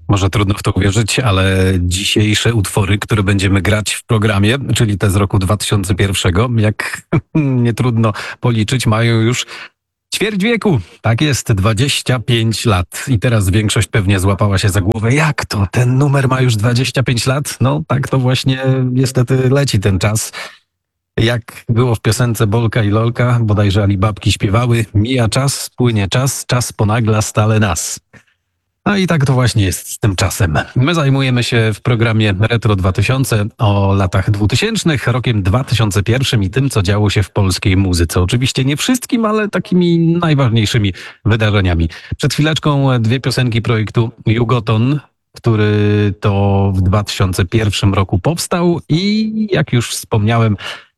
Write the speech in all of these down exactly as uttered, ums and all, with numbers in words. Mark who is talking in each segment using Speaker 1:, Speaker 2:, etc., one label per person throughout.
Speaker 1: Może trudno w to uwierzyć, ale dzisiejsze utwory, które będziemy grać w programie, czyli te z roku dwa tysiące pierwszego, jak nie trudno policzyć, mają już ćwierć wieku. Tak jest, dwadzieścia pięć lat. I teraz większość pewnie złapała się za głowę. Jak to? Ten numer ma już dwadzieścia pięć lat? No tak to właśnie niestety leci ten czas. Jak było w piosence Bolka i Lolka, bodajże Alibabki śpiewały: mija czas, płynie czas, czas ponagla stale nas. No i tak to właśnie jest z tym czasem. My zajmujemy się w programie Retro dwa tysiące o latach dwutysięcznych, rokiem dwa tysiące pierwszym i tym, co działo się w polskiej muzyce. Oczywiście nie wszystkim, ale takimi najważniejszymi wydarzeniami. Przed chwileczką dwie piosenki projektu Jugoton, który to w dwa tysiące pierwszym roku powstał i jak już wspomniałem,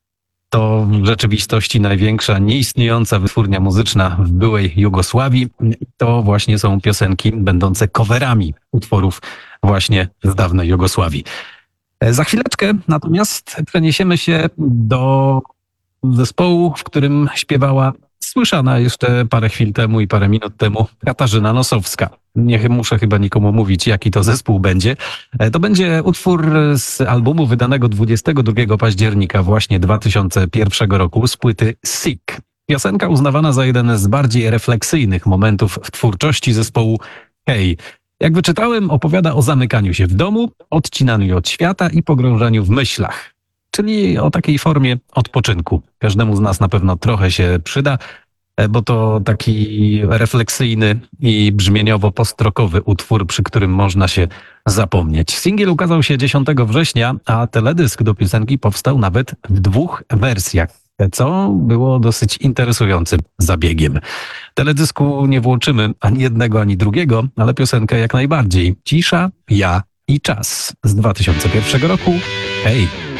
Speaker 1: to w rzeczywistości największa nieistniejąca wytwórnia muzyczna w byłej Jugosławii. To właśnie są piosenki będące coverami utworów właśnie z dawnej Jugosławii. Za chwileczkę natomiast przeniesiemy się do zespołu, w którym śpiewała słyszana jeszcze parę chwil temu i parę minut temu Katarzyna Nosowska. Nie muszę chyba nikomu mówić, jaki to zespół będzie. To będzie utwór z albumu wydanego dwudziestego drugiego października właśnie dwa tysiące pierwszego roku z płyty Sick. Piosenka uznawana za jeden z bardziej refleksyjnych momentów w twórczości zespołu Hej. Jak wyczytałem, opowiada o zamykaniu się w domu, odcinaniu od świata i pogrążaniu w myślach. Czyli o takiej formie odpoczynku. Każdemu z nas na pewno trochę się przyda, bo to taki refleksyjny i brzmieniowo postrokowy utwór, przy którym można się zapomnieć. Singiel ukazał się dziesiątego września, a teledysk do piosenki powstał nawet w dwóch wersjach, co było dosyć interesującym zabiegiem. Teledysku nie włączymy ani jednego, ani drugiego, ale piosenkę jak najbardziej. Cisza, ja i czas z dwa tysiące pierwszego roku. Hej!